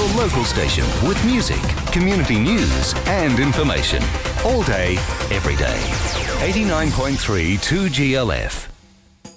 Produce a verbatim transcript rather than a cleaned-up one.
local station with music, community news and information. All day, every day. eighty-nine point three two G L F.